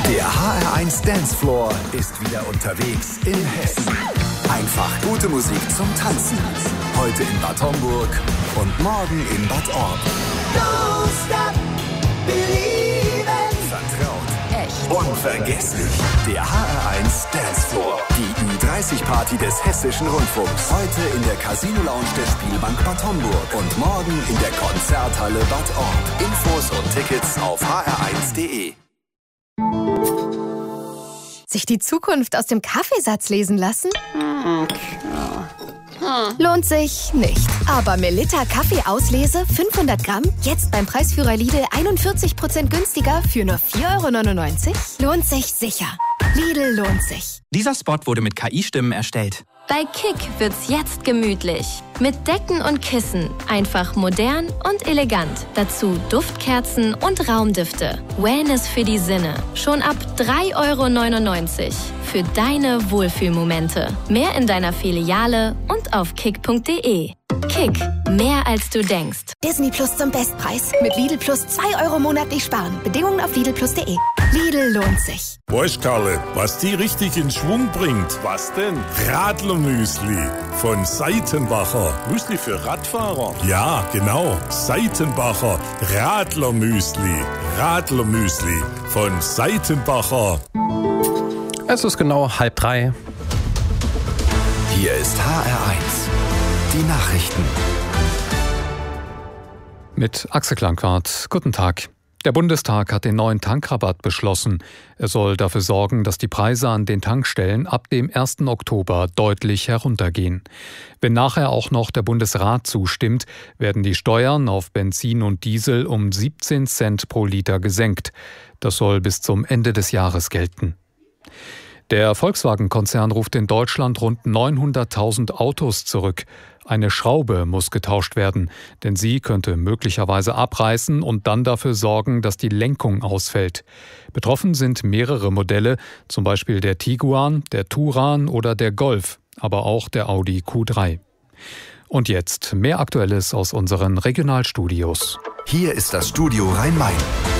Der HR1 Dancefloor ist wieder unterwegs in Hessen. Einfach gute Musik zum Tanzen. Heute in Bad Homburg und morgen in Bad Orb. Don't stop believing. Vertraut. Echt. Unvergesslich. Der HR1 Dancefloor. Die Ü30-Party des Hessischen Rundfunks. Heute in der Casino Lounge der Spielbank Bad Homburg. Und morgen in der Konzerthalle Bad Orb. Infos und Tickets auf hr1.de. Sich die Zukunft aus dem Kaffeesatz lesen lassen? Lohnt sich nicht. Aber Melitta Kaffeeauslese 500 Gramm, jetzt beim Preisführer Lidl 41% günstiger für nur 4,99 €? Lohnt sich sicher. Lidl lohnt sich. Dieser Spot wurde mit KI-Stimmen erstellt. Bei Kick wird's jetzt gemütlich. Mit Decken und Kissen. Einfach modern und elegant. Dazu Duftkerzen und Raumdüfte. Wellness für die Sinne. Schon ab 3,99 € für deine Wohlfühlmomente. Mehr in deiner Filiale und auf kick.de. Kick. Mehr als du denkst. Disney Plus zum Bestpreis. Mit Lidl Plus 2 € monatlich sparen. Bedingungen auf lidlplus.de. Lidl lohnt sich. Weißt Karle, was die richtig in Schwung bringt? Was denn? Radlermüsli von Seitenbacher. Müsli für Radfahrer? Ja, genau. Seitenbacher Radlermüsli. Radlermüsli von Seitenbacher. Es ist genau 2:30. Hier ist HR1. Die Nachrichten. Mit Axel Klankart. Guten Tag. Der Bundestag hat den neuen Tankrabatt beschlossen. Er soll dafür sorgen, dass die Preise an den Tankstellen ab dem 1. Oktober deutlich heruntergehen. Wenn nachher auch noch der Bundesrat zustimmt, werden die Steuern auf Benzin und Diesel um 17 Cent pro Liter gesenkt. Das soll bis zum Ende des Jahres gelten. Der Volkswagen-Konzern ruft in Deutschland rund 900.000 Autos zurück. Eine Schraube muss getauscht werden, denn sie könnte möglicherweise abreißen und dann dafür sorgen, dass die Lenkung ausfällt. Betroffen sind mehrere Modelle, zum Beispiel der Tiguan, der Touran oder der Golf, aber auch der Audi Q3. Und jetzt mehr Aktuelles aus unseren Regionalstudios. Hier ist das Studio Rhein-Main.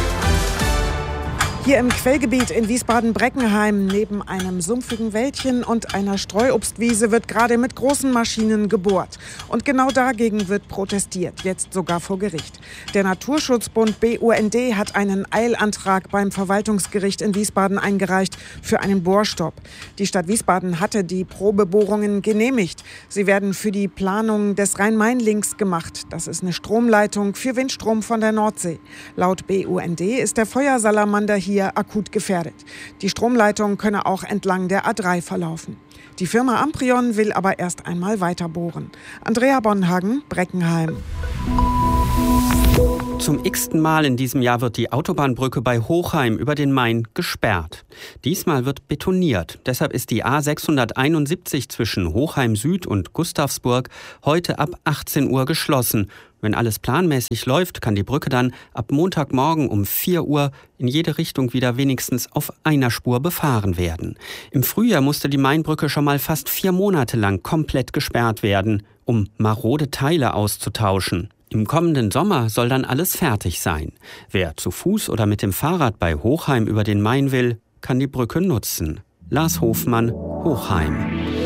Hier im Quellgebiet in Wiesbaden-Breckenheim neben einem sumpfigen Wäldchen und einer Streuobstwiese wird gerade mit großen Maschinen gebohrt. Und genau dagegen wird protestiert, jetzt sogar vor Gericht. Der Naturschutzbund BUND hat einen Eilantrag beim Verwaltungsgericht in Wiesbaden eingereicht für einen Bohrstopp. Die Stadt Wiesbaden hatte die Probebohrungen genehmigt. Sie werden für die Planung des Rhein-Main-Links gemacht. Das ist eine Stromleitung für Windstrom von der Nordsee. Laut BUND ist der Feuersalamander hier akut gefährdet. Die Stromleitung könne auch entlang der A3 verlaufen. Die Firma Amprion will aber erst einmal weiter bohren. Andrea Bonhagen, Breckenheim. Zum x-ten Mal in diesem Jahr wird die Autobahnbrücke bei Hochheim über den Main gesperrt. Diesmal wird betoniert. Deshalb ist die A671 zwischen Hochheim Süd und Gustavsburg heute ab 18 Uhr geschlossen. Wenn alles planmäßig läuft, kann die Brücke dann ab Montagmorgen um 4 Uhr in jede Richtung wieder wenigstens auf einer Spur befahren werden. Im Frühjahr musste die Mainbrücke schon mal fast 4 Monate lang komplett gesperrt werden, um marode Teile auszutauschen. Im kommenden Sommer soll dann alles fertig sein. Wer zu Fuß oder mit dem Fahrrad bei Hochheim über den Main will, kann die Brücke nutzen. Lars Hofmann, Hochheim.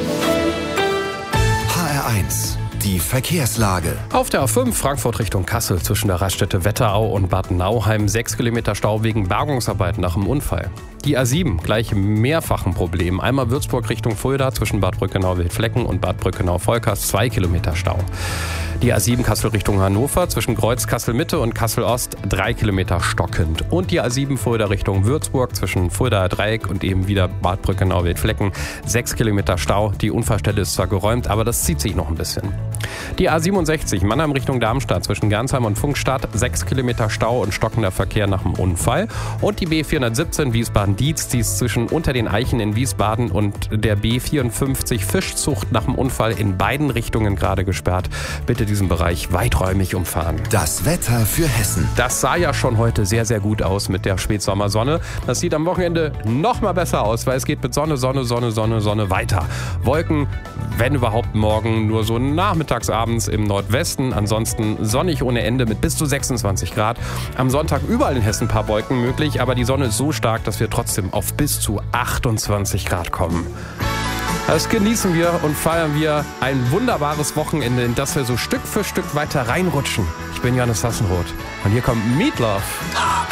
HR1. Die Verkehrslage. Auf der A5 Frankfurt Richtung Kassel zwischen der Raststätte Wetterau und Bad Nauheim 6 Kilometer Stau wegen Bergungsarbeiten nach dem Unfall. Die A7 gleich mehrfachen Problem. Einmal Würzburg Richtung Fulda zwischen Bad Brückenau-Wildflecken und Bad Brückenau-Volkers 2 Kilometer Stau. Die A7 Kassel Richtung Hannover zwischen Kreuz Kassel-Mitte und Kassel-Ost 3 Kilometer stockend. Und die A7 Fulda Richtung Würzburg zwischen Fuldaer Dreieck und eben wieder Bad Brückenau-Wildflecken 6 Kilometer Stau. Die Unfallstelle ist zwar geräumt, aber das zieht sich noch ein bisschen. Die A67 Mannheim Richtung Darmstadt zwischen Gernsheim und Funkstadt 6 Kilometer Stau und stockender Verkehr nach dem Unfall. Und die B417 Wiesbaden-Dietz, die ist zwischen Unter den Eichen in Wiesbaden und der B54 Fischzucht nach dem Unfall in beiden Richtungen gerade gesperrt. Bitte diesen Bereich weiträumig umfahren. Das Wetter für Hessen. Das sah ja schon heute sehr, sehr gut aus mit der Spätsommersonne. Das sieht am Wochenende noch mal besser aus, weil es geht mit Sonne weiter. Wolken Wenn überhaupt morgen nur so nachmittags, abends im Nordwesten. Ansonsten sonnig ohne Ende mit bis zu 26 Grad. Am Sonntag überall in Hessen ein paar Wolken möglich, aber die Sonne ist so stark, dass wir trotzdem auf bis zu 28 Grad kommen. Das genießen wir und feiern wir ein wunderbares Wochenende, in das wir so Stück für Stück weiter reinrutschen. Ich bin Johannes Sassenroth und hier kommt Meat Loaf.